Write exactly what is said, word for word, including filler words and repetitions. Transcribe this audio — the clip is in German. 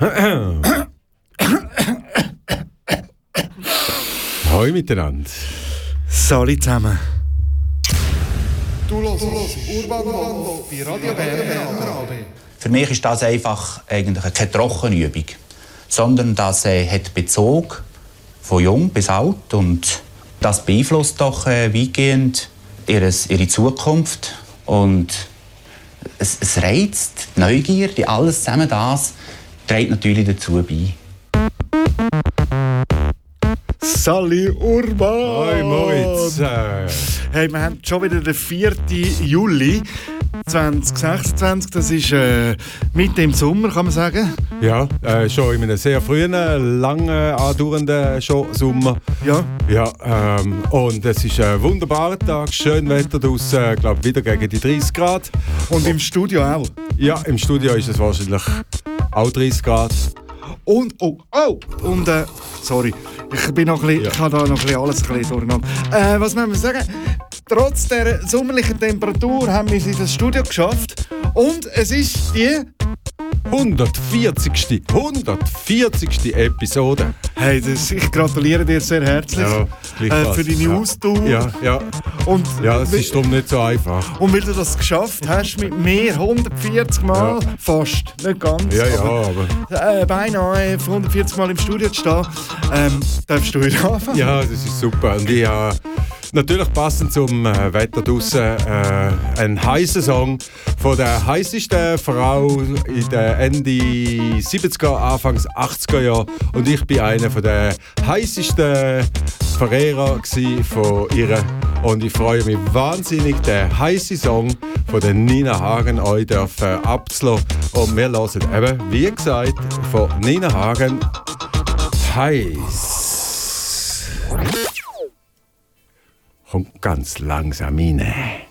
Hallo miteinander. Salut zusammen. Du hörst Urban Bahnhof bei Radio Bern. Für mich ist das einfach eigentlich keine Trockenübung, sondern das äh, hat Bezug von jung bis alt und das beeinflusst doch äh, weitgehend ihres, ihre Zukunft und es, es reizt, die Neugierde, alles zusammen das trägt natürlich dazu bei. Sali Urban! Hoi Moritz! Äh. Hey, wir haben schon wieder den vierten Juli zwanzig sechsundzwanzig. Das ist äh, mitten im Sommer, kann man sagen. Ja, äh, schon in einem sehr frühen, langen, andauernden schon Sommer. Ja. Ja, ähm, und es ist ein wunderbarer Tag, schön Wetter draussen, ich glaube wieder gegen die dreißig Grad. Und im Studio auch. Ja, im Studio ist es wahrscheinlich auch dreißig Grad. Und, oh, oh! Und, äh, sorry, ich bin noch ein bisschen, Ja. ich habe da noch ein bisschen alles ein bisschen durcheinander. Äh, was müssen wir sagen? Trotz der sommerlichen Temperatur haben wir es in das Studio geschafft. Und es ist die... hundertvierzigste hundertvierzigste Episode. Hey, das, ich gratuliere dir sehr herzlich Ja, äh, gleichfalls. für deine Ja. Ausdauer. Ja, ja. Und, Ja, es ist darum nicht so einfach. und weil du das geschafft hast, mit mir hundertvierzig Mal, Ja. fast, nicht ganz, Ja, ja, aber aber... äh, beinahe hundertvierzig Mal im Studio zu stehen, ähm, darfst du wieder anfangen. Ja, das ist super. Und ich habe natürlich passend zum äh, Wetter draussen äh, einen heißen Song von der heißesten Frau in den Ende siebziger, Anfangs achtziger Jahren. Und ich bin einer von der heißesten Verehrer gsi von ihr. Und ich freue mich wahnsinnig, den heißen Song von der Nina Hagen euch dürfen abzulassen. Und wir hören eben, wie gesagt, von Nina Hagen heiß. Kommt ganz langsam rein.